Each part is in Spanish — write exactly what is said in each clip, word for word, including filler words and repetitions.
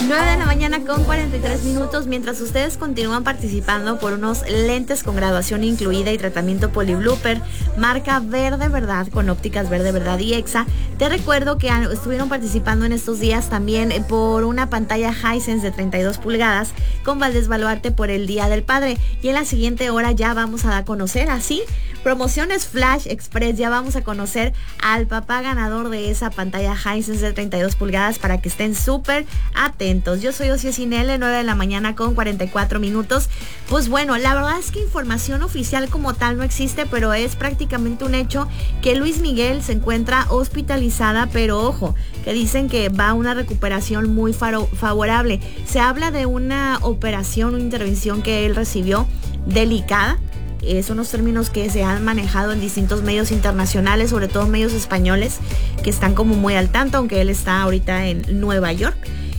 nueve de la mañana con cuarenta y tres minutos, mientras ustedes continúan participando por unos lentes con graduación incluida y tratamiento PoliBlooper, marca Verde Verdad, con ópticas Verde Verdad y Exa. Te recuerdo que estuvieron participando en estos días también por una pantalla Hisense de treinta y dos pulgadas con Valdés Baluarte por el Día del Padre. Y en la siguiente hora ya vamos a dar a conocer, así, promociones Flash Express, ya vamos a conocer al papá ganador de esa pantalla Hisense de treinta y dos pulgadas para que estén súper atentos. Yo soy Ocio Cinele, nueve de la mañana con cuarenta y cuatro minutos. Pues bueno, la verdad es que información oficial como tal no existe, pero es prácticamente un hecho que Luis Miguel se encuentra hospitalizada, pero ojo, que dicen que va a una recuperación muy faro- favorable. Se habla de una operación, una intervención que él recibió delicada. Eh, son los términos que se han manejado en distintos medios internacionales, sobre todo medios españoles, que están como muy al tanto, aunque él está ahorita en Nueva York.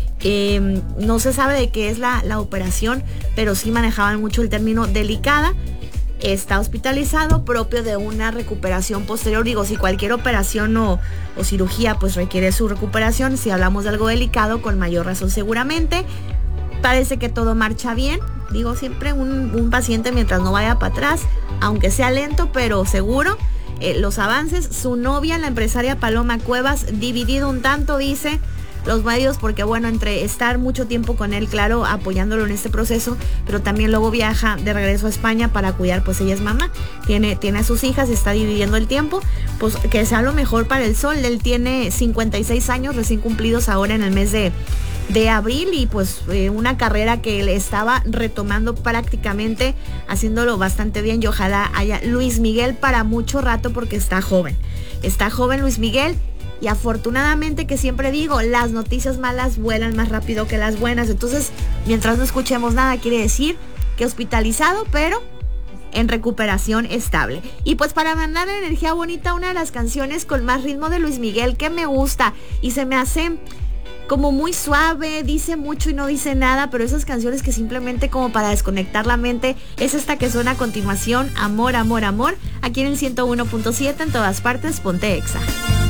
Eh, no se sabe de qué es la, la operación, pero sí manejaban mucho el término delicada. Está hospitalizado, propio de una recuperación posterior. Digo, si cualquier operación o, o cirugía pues requiere su recuperación, si hablamos de algo delicado, con mayor razón seguramente. Parece que todo marcha bien. Digo, siempre un, un paciente mientras no vaya para atrás, aunque sea lento, pero seguro. Eh, los avances, su novia, la empresaria Paloma Cuevas, dividido un tanto, dice los medios, porque bueno, entre estar mucho tiempo con él, claro, apoyándolo en este proceso, pero también luego viaja de regreso a España para cuidar, pues ella es mamá, tiene, tiene a sus hijas, está dividiendo el tiempo, pues que sea lo mejor para el sol. Él tiene cincuenta y seis años recién cumplidos ahora en el mes de de abril, y pues eh, una carrera que él estaba retomando prácticamente, haciéndolo bastante bien, y ojalá haya Luis Miguel para mucho rato, porque está joven, está joven Luis Miguel, y afortunadamente, que siempre digo, las noticias malas vuelan más rápido que las buenas. Entonces, mientras no escuchemos nada, quiere decir que hospitalizado, pero en recuperación estable. Y pues para mandar energía bonita, una de las canciones con más ritmo de Luis Miguel que me gusta y se me hace como muy suave, dice mucho y no dice nada, pero esas canciones que simplemente como para desconectar la mente, es esta que suena a continuación, Amor, Amor, Amor, aquí en el ciento uno punto siete, en todas partes, ponte Exa.